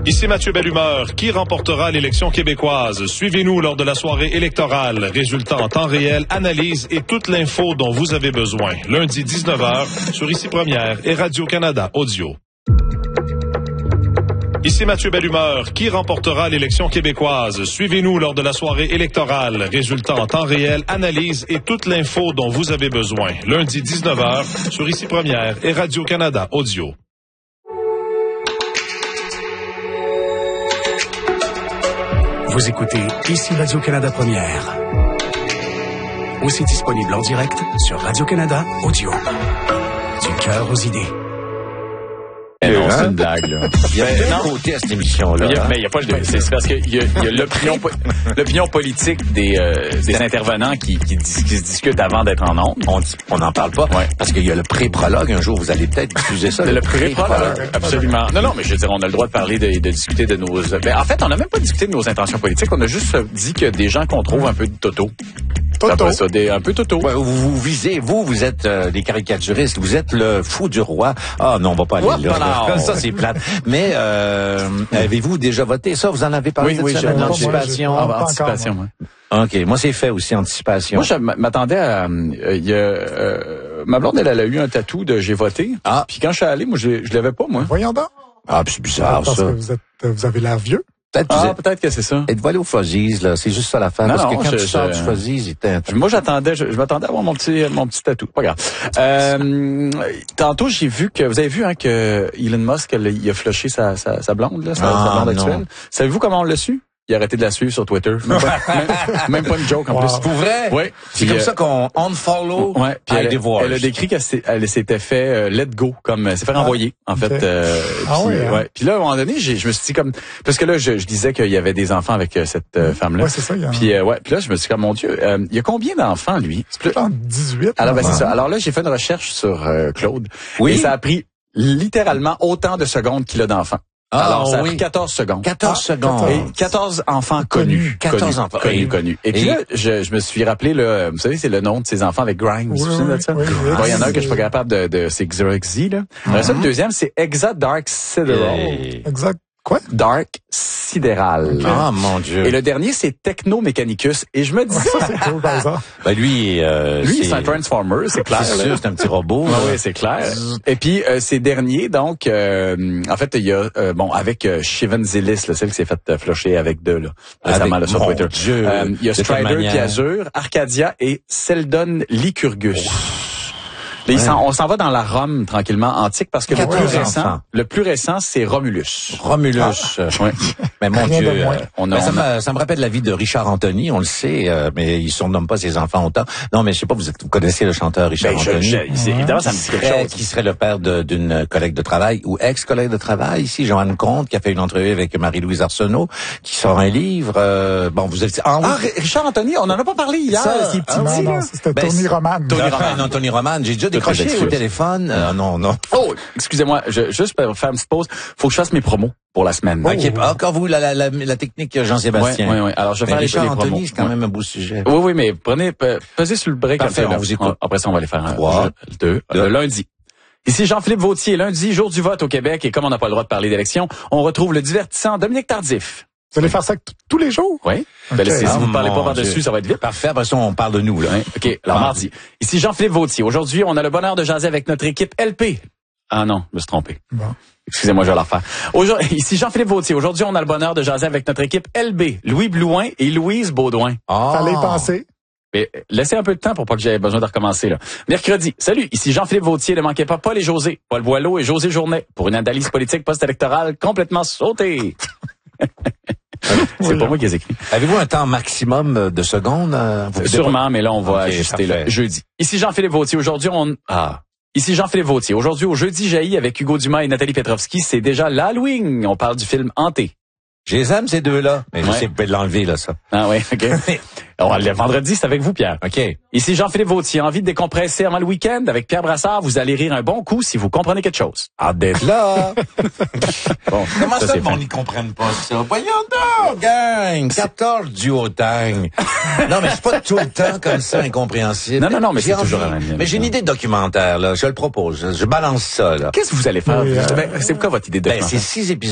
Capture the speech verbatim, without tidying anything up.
Ici Mathieu Bellumeur. Qui remportera l'élection québécoise? Suivez-nous lors de la soirée électorale. Résultats en temps réel, analyse et toute l'info dont vous avez besoin. Lundi dix-neuf heures sur Ici Première et Radio-Canada Audio. Ici Mathieu Bellumeur. Qui remportera l'élection québécoise? Suivez-nous lors de la soirée électorale. Résultats en temps réel, analyse et toute l'info dont vous avez besoin. Lundi dix-neuf heures sur Ici Première et Radio-Canada Audio. Vous écoutez Ici Radio-Canada Première. Aussi disponible en direct sur Radio-Canada Audio. Du cœur aux idées. Eh non, c'est une blague, là. Il y a deux côtés à cette émission-là. Il y a, mais il n'y a pas le... C'est parce qu'il y a, il y a l'opinion, l'opinion politique des, euh, des intervenants qui, qui, qui se discutent avant d'être en ondes. On on n'en parle pas. Ouais. Parce qu'il y a le pré-prologue. Un jour, vous allez peut-être diffuser ça. Le, le pré-prologue. Absolument. Non, non, mais je veux dire, on a le droit de parler, de, de discuter de nos... Ben, en fait, on n'a même pas discuté de nos intentions politiques. On a juste dit que des gens qu'on trouve un peu de toto. Toto. Ça, des, un peu toto. Ouais, vous, vous visez, vous, vous êtes euh, des caricaturistes, vous êtes le fou du roi. Ah non, on va pas aller ouais, là. là. Ça, c'est plate. Mais euh, avez-vous déjà voté ça? Vous en avez parlé oui, cette oui, semaine? Anticipation. Ah, anticipation, oui. OK. Moi, c'est fait aussi, anticipation. Moi, je m'attendais à... Euh, y a, euh, ma blonde, elle, elle a eu un tatou de « j'ai voté ». Ah. Puis quand je suis allé, moi, je, je l'avais pas, moi. Voyons donc. Ah, c'est bizarre, parce ça. Parce que vous, êtes, vous avez l'air vieux. Peut-être ah, êtes, peut-être que c'est ça. Êtes-vous allé au Fuzzies, là? C'est juste ça la fin. Non, parce non, que quand je, tu sors je, du Fuzzies, il était... Moi, j'attendais, je, je m'attendais à avoir mon petit, mon petit tatou. Pas grave. Euh, tantôt, j'ai vu que, vous avez vu, hein, que Elon Musk, il a flushé sa, sa, sa blonde, là, sa, ah, sa blonde non. actuelle. Savez-vous comment on l'a su? Il a arrêté de la suivre sur Twitter. Même pas, même, même pas une joke, en wow. plus. Pour vrai? Oui. C'est comme euh, ça qu'on unfollow ouais. Puis elle, divorce. Elle a décrit qu'elle elle s'était fait euh, let go, comme euh, s'est fait renvoyer, en okay. fait. Euh, ah puis, oui, hein? ouais. Puis là, à un moment donné, j'ai, je me suis dit comme... Parce que là, je, je disais qu'il y avait des enfants avec euh, cette euh, femme-là. Ouais, c'est ça. Il y a... Puis, euh, ouais. Puis là, je me suis dit comme, mon Dieu, euh, il y a combien d'enfants, lui? C'est plus en dix-huit. Alors, ben, c'est ça. Alors là, j'ai fait une recherche sur euh, Claude. Oui. Et ça a pris littéralement autant de secondes qu'il a d'enfants. Ah, Alors, ça a oui. pris quatorze secondes. quatorze ah, secondes. Et quatorze enfants connus. quatorze enfants connus. Connus. Et, et puis là, je, je me suis rappelé, là, vous savez, c'est le nom de ces enfants avec Grimes. Oui, vous vous souvenez de ça? Oui, oui, bon, il y en a un que je suis pas capable de, de c'est Xeroxy, là. Mm-hmm. Ça, le deuxième, c'est Exa Dark Sideral. Hey. Exact. Quoi? Dark Sidéral. Okay. Ah, mon Dieu. Et le dernier, c'est Techno Mechanicus. Et je me dis... ça, c'est cool, par exemple. Ben, lui, euh, lui, c'est un Transformer, c'est clair. C'est sûr, c'est un petit robot. Ah, oui, c'est clair. Et puis, euh, ces derniers, donc, euh, en fait, il y a, euh, bon, avec euh, Shivan Zilis, là, celle qui s'est fait euh, flusher avec deux, là, récemment, là, sur mon Twitter. Dieu. Euh, il y a Strider puis Azure, Arcadia et Seldon Lycurgus. Oh. Ouais. On s'en va dans la Rome tranquillement antique parce que le plus récent, enfants. le plus récent, c'est Romulus. Romulus. Ah. Ouais. Mais mon Rien Dieu, euh, on a, ben, ça, on a... Me, ça me rappelle la vie de Richard Anthony, on le sait, euh, mais il surnomme pas ses enfants autant. Non, mais je sais pas, vous, êtes, vous connaissez le chanteur Richard ben, Anthony. Je, je, évidemment, ça me dit quelque chose. Qui serait le père de, d'une collègue de travail ou ex-collègue de travail ici, Joanne Comte, qui a fait une entrevue avec Marie-Louise Arsenault, qui sort un livre. Euh, bon, vous êtes ah, oui. ah, Richard Anthony, on en a pas parlé hier. Ça, c'est petit, ah, non, non, c'était ben, Tony Roman. Tony Roman, non, Tony Roman. J'ai déjà décroché au téléphone. Euh, non, non. Oh, excusez-moi, je, juste pour faire une petite pause, faut que je fasse mes promos pour la semaine. Oh, OK, encore vous, la, la, la, la technique Jean-Sébastien. Oui, oui, oui. Alors, je vais faire les, Richard les Anthony, promos. c'est quand ouais. même un beau sujet. Oui, oui, mais prenez, pesez sur le break. Parfait, on vous écoute. Après ça, on va les faire un, trois, deux, deux. lundi. Ici Jean-Philippe Vautier, lundi, jour du vote au Québec, et comme on n'a pas le droit de parler d'élection, on retrouve le divertissant Dominique Tardif. Vous allez faire ça tous les jours? Oui. Okay. Ben là, si ah, vous ne parlez pas par-dessus, Dieu. ça va être vite. Parfait. Après ça, on parle de nous, là. Hein? OK. Alors, mardi. Ici Jean-Philippe Vautier. Aujourd'hui, on a le bonheur de jaser avec notre équipe L P. Ah non, je me suis trompé. Bon. Excusez-moi, je vais la refaire. Aujourd'hui, ici Jean-Philippe Vautier. Aujourd'hui, on a le bonheur de jaser avec notre équipe L B. Louis Blouin et Louise Baudouin. Oh. Fallait y penser. Mais laissez un peu de temps pour pas que j'aie besoin de recommencer, là. Mercredi. Salut. Ici Jean-Philippe Vautier. Ne manquez pas Paul et José. Paul Boileau et José Journet. Pour une analyse politique post-électorale complètement sautée. C'est oui, pas moi qui les écrit. Avez-vous un temps maximum de secondes? Euh, Sûrement, mais là, on va okay, ajuster le jeudi. Ici Jean-Philippe Vautier. Aujourd'hui, on... Ah. Ici Jean-Philippe Vautier. Aujourd'hui, au Jeudi jaillit avec Hugo Dumas et Nathalie Petrovski, c'est déjà l'Halloween. On parle du film Hanté. Je les aime, ces deux-là. Mais ouais. je sais pas de l'enlever, là, ça. Ah oui, OK. Alors, le vendredi, c'est avec vous, Pierre. OK. Ici Jean-Philippe Vautier. Envie de décompresser avant le week-end avec Pierre Brassard. Vous allez rire un bon coup si vous comprenez quelque chose. Hâte d'être là. Bon, comment ça, ça on n'y comprenne pas ça? Voyons donc, gang! quatorze du haut-tang. Non, mais c'est pas tout le temps comme ça incompréhensible. Non, non, non, mais c'est envie, toujours la même. Mais j'ai une idée de documentaire, là. Je le propose. Je, je balance ça, là. Qu'est-ce que vous allez faire? Oui, euh... ben, c'est quoi votre idée de ben, documentaire? c'est six épisodes.